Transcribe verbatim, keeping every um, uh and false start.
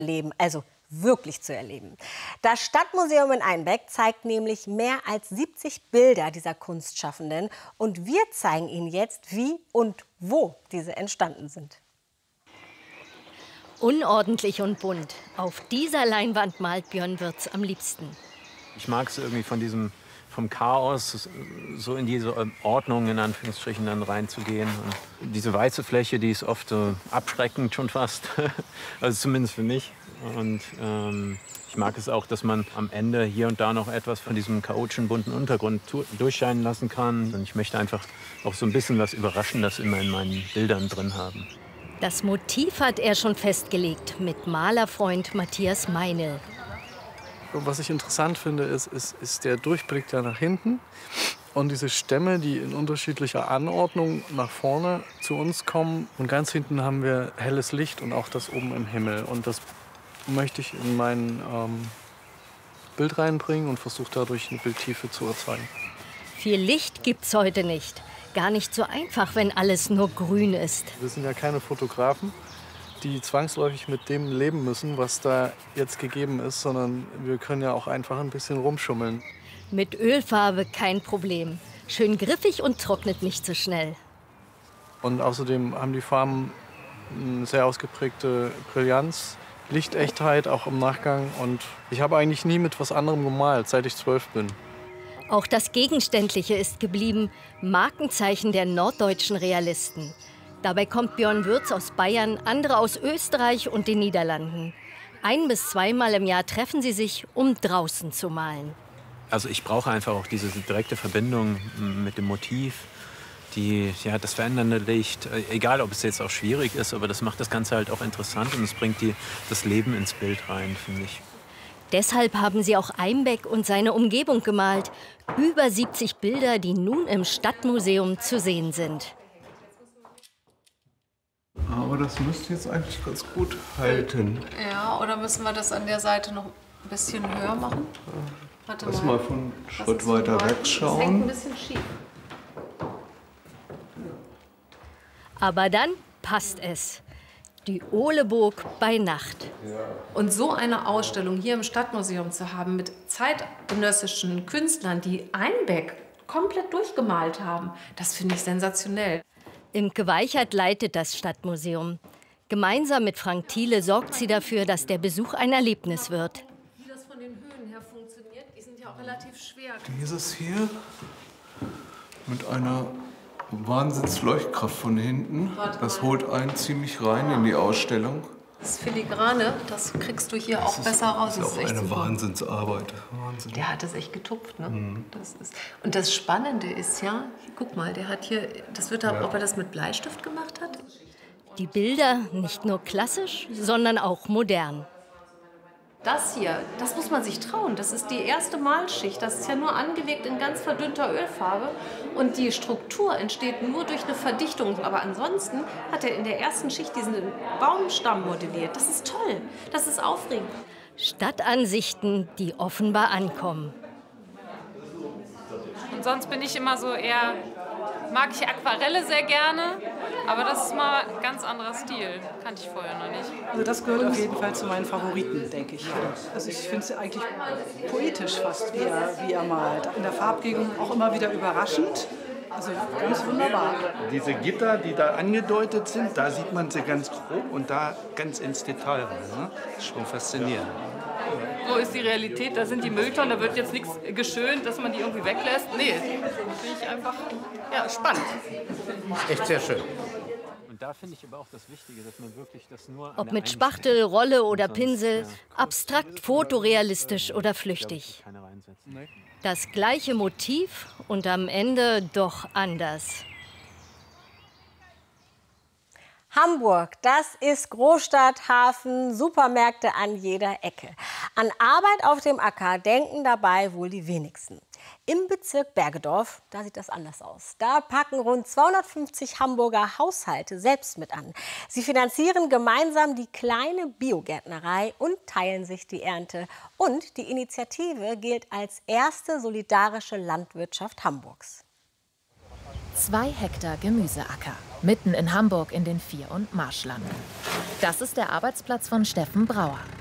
erleben, also wirklich zu erleben. Das Stadtmuseum in Einbeck zeigt nämlich mehr als siebzig Bilder dieser Kunstschaffenden. Und wir zeigen Ihnen jetzt, wie und wo diese entstanden sind. Unordentlich und bunt. Auf dieser Leinwand malt Björn Würz am liebsten. Ich mag es irgendwie von diesem, vom Chaos so in diese Ordnung in Anführungsstrichen dann reinzugehen. Und diese weiße Fläche, die ist oft so abschreckend schon fast, also zumindest für mich. Und ähm, ich mag es auch, dass man am Ende hier und da noch etwas von diesem chaotischen bunten Untergrund durchscheinen lassen kann. Und ich möchte einfach auch so ein bisschen was Überraschendes immer in meinen Bildern drin haben. Das Motiv hat er schon festgelegt mit Malerfreund Matthias Meinl. Und was ich interessant finde, ist, ist, ist der Durchblick da nach hinten und diese Stämme, die in unterschiedlicher Anordnung nach vorne zu uns kommen. Und ganz hinten haben wir helles Licht und auch das oben im Himmel. Und das möchte ich in mein ähm, Bild reinbringen und versuche dadurch eine Bildtiefe zu erzeugen. Viel Licht gibt's heute nicht. Gar nicht so einfach, wenn alles nur grün ist. Wir sind ja keine Fotografen, die zwangsläufig mit dem leben müssen, was da jetzt gegeben ist, sondern wir können ja auch einfach ein bisschen rumschummeln. Mit Ölfarbe kein Problem. Schön griffig und trocknet nicht so schnell. Und außerdem haben die Farben eine sehr ausgeprägte Brillanz, Lichtechtheit auch im Nachgang. Und ich habe eigentlich nie mit was anderem gemalt, seit ich zwölf bin. Auch das Gegenständliche ist geblieben, Markenzeichen der norddeutschen Realisten. Dabei kommt Björn Würz aus Bayern, andere aus Österreich und den Niederlanden. Ein- bis zweimal im Jahr treffen sie sich, um draußen zu malen. Also ich brauche einfach auch diese direkte Verbindung mit dem Motiv, die, ja, das verändernde Licht. Egal, ob es jetzt auch schwierig ist, aber das macht das Ganze halt auch interessant und es bringt die, das Leben ins Bild rein, finde ich. Deshalb haben sie auch Einbeck und seine Umgebung gemalt. Über siebzig Bilder, die nun im Stadtmuseum zu sehen sind. Aber das müsste jetzt eigentlich ganz gut halten. Ja, oder müssen wir das an der Seite noch ein bisschen höher machen? Warte Lass mal. mal von einen Schritt weiter Das hängt wegschauen. ein bisschen schief. Aber dann passt es. Die Ohleburg bei Nacht. Und so eine Ausstellung hier im Stadtmuseum zu haben mit zeitgenössischen Künstlern, die Einbeck komplett durchgemalt haben, das finde ich sensationell. Imke Weichert leitet das Stadtmuseum. Gemeinsam mit Frank Thiele sorgt sie dafür, dass der Besuch ein Erlebnis wird. Wie das von den Höhen her funktioniert, die sind ja auch relativ schwer. Dieses hier mit einer Wahnsinnsleuchtkraft von hinten, das holt einen ziemlich rein in die Ausstellung. Das Filigrane, das kriegst du hier auch besser raus. Das ist auch echt eine super. Wahnsinnsarbeit. Wahnsinn. Der hat das echt getupft, ne? Mhm. Das ist, und das Spannende ist ja, guck mal, der hat hier, das wird da, Ja. ob er das mit Bleistift gemacht hat? Die Bilder nicht nur klassisch, sondern auch modern. Das hier, das muss man sich trauen. Das ist die erste Malschicht. Das ist ja nur angelegt in ganz verdünnter Ölfarbe. Und die Struktur entsteht nur durch eine Verdichtung. Aber ansonsten hat er in der ersten Schicht diesen Baumstamm modelliert. Das ist toll. Das ist aufregend. Stadtansichten, die offenbar ankommen. Und sonst bin ich immer so eher, mag ich Aquarelle sehr gerne, aber das ist mal ein ganz anderer Stil. Kannte ich vorher noch nicht. Also das gehört auf jeden Fall zu meinen Favoriten, denke ich. Also ich finde es eigentlich poetisch fast, wie er, wie er malt. In der Farbgebung auch immer wieder überraschend. Also ganz wunderbar. Diese Gitter, die da angedeutet sind, da sieht man sie ganz grob und da ganz ins Detail rein. Ne? Das ist schon faszinierend. So ist die Realität, da sind die Mülltonnen, da wird jetzt nichts geschönt, dass man die irgendwie weglässt. Nee, finde ich einfach ja, spannend. Echt sehr schön. Und da finde ich aber auch das Wichtige, dass man wirklich das nur... Ob mit Spachtel, Rolle oder Pinsel, abstrakt, fotorealistisch oder flüchtig. Das gleiche Motiv und am Ende doch anders. Hamburg, das ist Großstadt, Hafen, Supermärkte an jeder Ecke. An Arbeit auf dem Acker denken dabei wohl die wenigsten. Im Bezirk Bergedorf, da sieht das anders aus. Da packen rund zweihundertfünfzig Hamburger Haushalte selbst mit an. Sie finanzieren gemeinsam die kleine Biogärtnerei und teilen sich die Ernte. Und die Initiative gilt als erste solidarische Landwirtschaft Hamburgs. Zwei Hektar Gemüseacker, mitten in Hamburg in den Vier- und Marschlanden. Das ist der Arbeitsplatz von Steffen Brauer.